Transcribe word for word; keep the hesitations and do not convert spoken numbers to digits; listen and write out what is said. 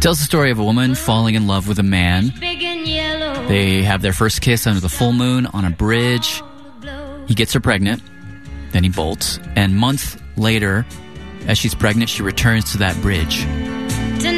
tells the story of a woman falling in love with a man. They have their first kiss under the full moon on a bridge. He gets her pregnant. Then he bolts. And months later, as she's pregnant, she returns to that bridge.